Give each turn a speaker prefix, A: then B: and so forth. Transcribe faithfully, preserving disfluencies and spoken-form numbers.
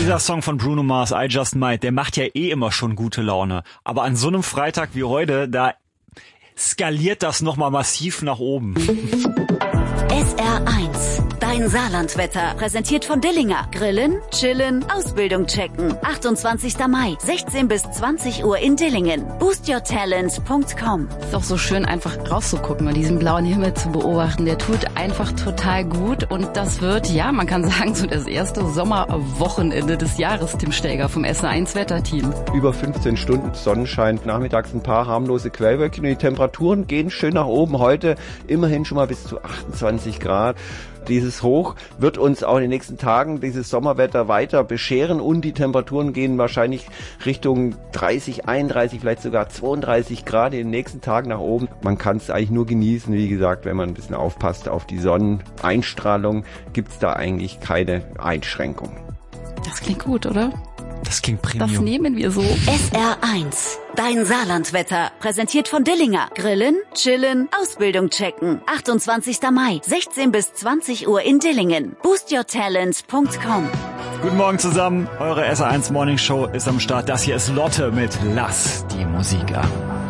A: Dieser Song von Bruno Mars, I Just Might, der macht ja eh immer schon gute Laune. Aber an so einem Freitag wie heute, da skaliert das nochmal massiv nach oben.
B: S R eins, dein Saarlandwetter, präsentiert von Dillinger. Grillen, chillen, Ausbildung checken. achtundzwanzigster Mai, sechzehn bis zwanzig Uhr in Dillingen. boost your talent punkt com.
C: Ist auch so schön, einfach rauszugucken und diesen blauen Himmel zu beobachten. Der tut einfach total gut und das wird, ja, man kann sagen, so das erste Sommerwochenende des Jahres, Tim Stelger vom S R eins Wetterteam.
D: Über fünfzehn Stunden Sonnenschein, nachmittags ein paar harmlose Quellwölkchen und die Temperaturen gehen schön nach oben. Heute immerhin schon mal bis zu achtundzwanzig Grad. Dieses Hoch wird uns auch in den nächsten Tagen dieses Sommerwetter weiter bescheren und die Temperaturen gehen wahrscheinlich Richtung dreißig, einunddreißig, vielleicht sogar zweiunddreißig Grad in den nächsten Tagen nach oben. Man kann es eigentlich nur genießen, wie gesagt, wenn man ein bisschen aufpasst auf die Sonneneinstrahlung, gibt es da eigentlich keine Einschränkung.
C: Das klingt gut, oder?
A: Das klingt Premium.
C: Das nehmen wir so.
B: S R eins, dein Saarlandwetter, präsentiert von Dillinger. Grillen, chillen, Ausbildung checken. achtundzwanzigster Mai, sechzehn bis zwanzig Uhr in Dillingen. boost your talent punkt com.
A: Guten Morgen zusammen, eure S R eins Morning Show ist am Start. Das hier ist Lotte mit Lass die Musik an.